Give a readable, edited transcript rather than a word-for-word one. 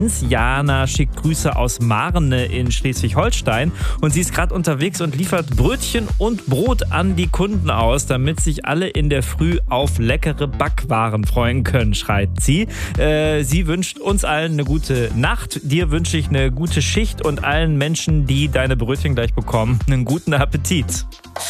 Jana schickt Grüße aus Marne in Schleswig-Holstein und sie ist gerade unterwegs und liefert Brötchen und Brot an die Kunden aus, damit sich alle in der Früh auf leckere Backwaren freuen können, schreibt sie. Sie wünscht uns allen eine gute Nacht, dir wünsche ich eine gute Schicht und allen Menschen, die deine Brötchen gleich bekommen, einen guten Appetit.